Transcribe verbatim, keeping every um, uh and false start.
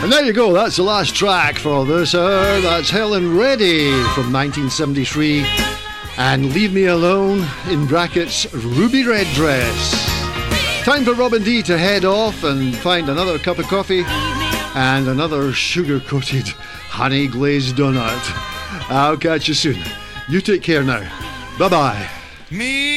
And there you go, that's the last track for this hour. That's Helen Reddy from nineteen seventy-three and Leave Me Alone, in brackets, Ruby Red Dress. Time for Robin D to head off and find another cup of coffee and another sugar-coated honey glazed donut. I'll catch you soon. You take care now. Bye-bye. Me